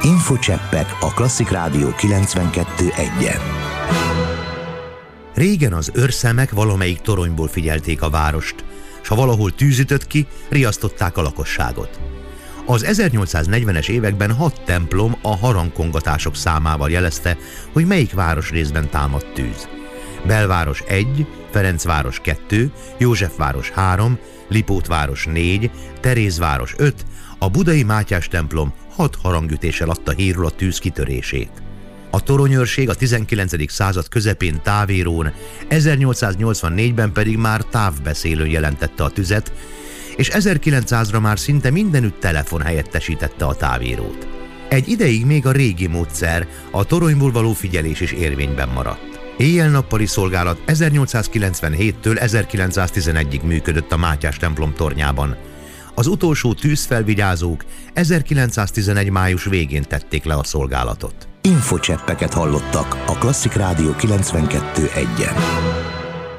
Infocseppek a Klasszik Rádió 92.1-en. Régen az őrszemek valamelyik toronyból figyelték a várost, s ha valahol tűz ütött ki, riasztották a lakosságot. Az 1840-es években 6 templom a harangkongatások számával jelezte, hogy melyik városrészben támadt tűz. Belváros 1, Ferencváros 2, Józsefváros 3, Lipótváros 4, Terézváros 5, a budai Mátyás templom 6 harangütéssel adta hírul a tűz kitörését. A toronyőrség a 19. század közepén távírón, 1884-ben pedig már távbeszélőn jelentette a tüzet, és 1900-ra már szinte mindenütt telefon helyettesítette a távírót. Egy ideig még a régi módszer, a toronyból való figyelés is érvényben maradt. Éjjel-nappali szolgálat 1897-től 1911-ig működött a Mátyás templom tornyában. Az utolsó tűzfelvigyázók 1911. május végén tették le a szolgálatot. Infocseppeket hallottak a Klasszik Rádió 92.1-en.